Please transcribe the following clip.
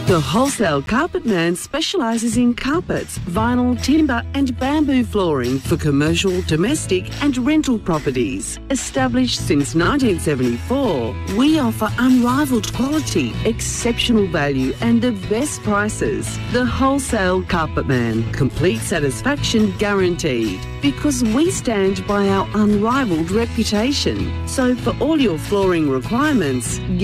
The Wholesale Carpet Man specialises in carpets, vinyl, timber and bamboo flooring for commercial, domestic and rental properties. Established since 1974, we offer unrivalled quality, exceptional value and the best prices. The Wholesale Carpet Man. Complete satisfaction guaranteed, because we stand by our unrivalled reputation. So for all your flooring requirements,